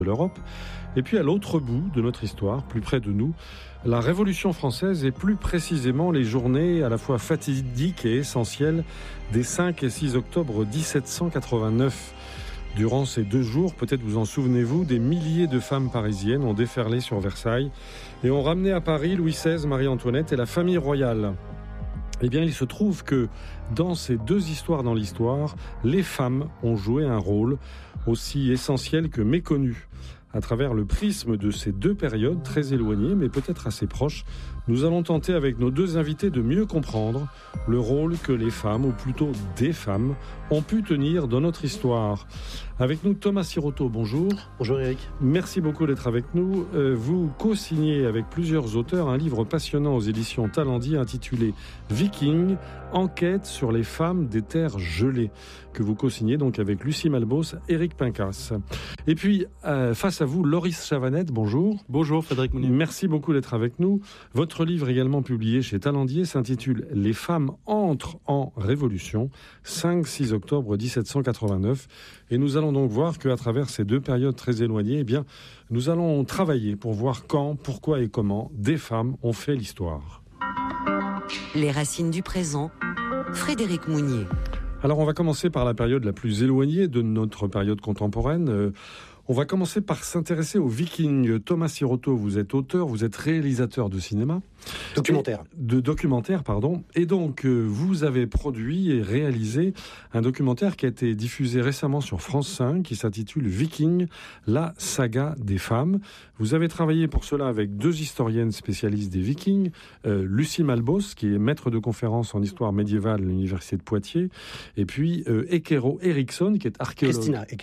de l'Europe. Et puis à l'autre bout de notre histoire, plus près de nous, la Révolution française et plus précisément les journées à la fois fatidiques et essentielles des 5 et 6 octobre 1789. Durant ces 2 jours, peut-être vous en souvenez-vous, des milliers de femmes parisiennes ont déferlé sur Versailles et ont ramené à Paris Louis XVI, Marie-Antoinette et la famille royale. Eh bien, il se trouve que dans ces 2 histoires dans l'histoire, les femmes ont joué un rôle aussi essentiel que méconnu. À travers le prisme de ces 2 périodes très éloignées, mais peut-être assez proches, nous allons tenter avec nos 2 invités de mieux comprendre le rôle que les femmes, ou plutôt des femmes, ont pu tenir dans notre histoire. Avec nous, Thomas Siroto, bonjour. Bonjour Eric. Merci beaucoup d'être avec nous. Vous co-signez avec plusieurs auteurs un livre passionnant aux éditions Talendier intitulé « Viking, enquête sur les femmes des terres gelées » que vous co-signez donc avec Lucie Malbos, Éric Pincas. Et puis, face à vous, Loris Chavanette, bonjour. Bonjour Frédéric Mounier. Merci beaucoup d'être avec nous. Votre livre également publié chez Talendier s'intitule « Les femmes entrent en révolution », 5-6 octobre 1789. Et nous allons donc voir qu'à travers ces 2 périodes très éloignées, eh bien, nous allons travailler pour voir quand, pourquoi et comment des femmes ont fait l'histoire. Les racines du présent, Frédéric Mounier. Alors on va commencer par la période la plus éloignée de notre période contemporaine. On va commencer par s'intéresser aux Vikings. Thomas Siroto, vous êtes auteur, vous êtes réalisateur de cinéma. Documentaire, pardon. Et donc, vous avez produit et réalisé un documentaire qui a été diffusé récemment sur France 5, qui s'intitule « Viking, la saga des femmes ». Vous avez travaillé pour cela avec 2 historiennes spécialistes des Vikings, Lucie Malbos, qui est maître de conférence en histoire médiévale à l'Université de Poitiers, et puis Ekero Eriksson, qui est archéologue.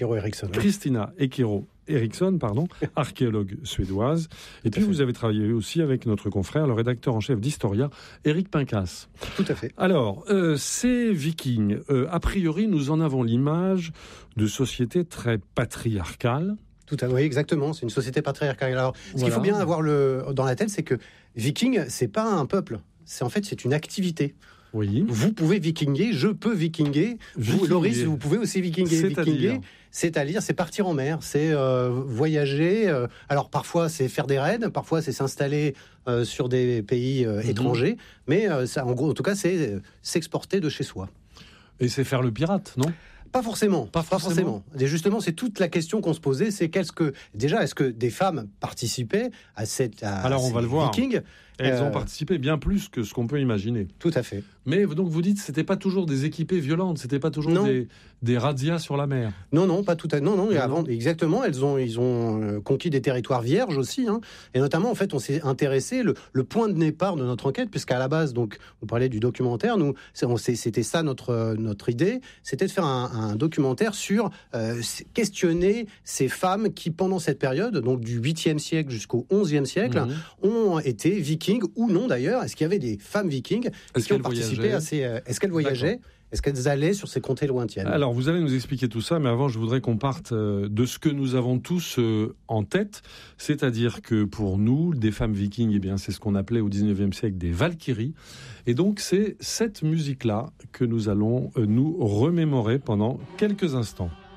Christina Ekero Eriksson, archéologue suédoise. Et puis vous avez travaillé aussi avec notre confrère, le rédacteur en chef d'Historia, Éric Pincas. Tout à fait. Alors, ces Vikings, a priori, nous en avons l'image de sociétés très patriarcales. Tout à fait, oui, exactement. C'est une société patriarcale. Alors, ce qu'il faut bien avoir dans la tête, c'est que Viking, c'est pas un peuple. C'est une activité. Oui. Vous pouvez vikinguer, je peux vikinguer. Vous, Loris, vous pouvez aussi vikinguer. Vikinguer, c'est-à-dire, c'est partir en mer, c'est voyager. Alors, parfois, c'est faire des raids, parfois, c'est s'installer sur des pays étrangers. Mais, ça, en gros, en tout cas, c'est s'exporter de chez soi. Et c'est faire le pirate, non ? Pas forcément. Et justement, c'est toute la question qu'on se posait, c'est est-ce que des femmes participaient à Alors, on va le voir. Vikings. Elles ont participé bien plus que ce qu'on peut imaginer. Tout à fait. Mais donc vous dites, c'était pas toujours des équipées violentes, c'était pas toujours des razzias sur la mer. Non, pas tout à fait. Non. Avant, exactement, ils ont conquis des territoires vierges aussi, hein. Et notamment, en fait, on s'est intéressé le point de départ de notre enquête, puisqu'à la base, donc, on parlait du documentaire. C'était ça notre idée, c'était de faire un documentaire sur questionner ces femmes qui, pendant cette période, donc du 8e siècle jusqu'au 11e siècle, ont été vikings ou non d'ailleurs. Est-ce qu'il y avait des femmes vikings qui ont participé à ces... Est-ce qu'elles voyageaient ? D'accord. Est-ce qu'elles allaient sur ces contrées lointaines ? Alors, vous allez nous expliquer tout ça, mais avant, je voudrais qu'on parte de ce que nous avons tous en tête, c'est-à-dire que pour nous, des femmes vikings, eh bien, c'est ce qu'on appelait au 19e siècle des Valkyries. Et donc, c'est cette musique-là que nous allons nous remémorer pendant quelques instants.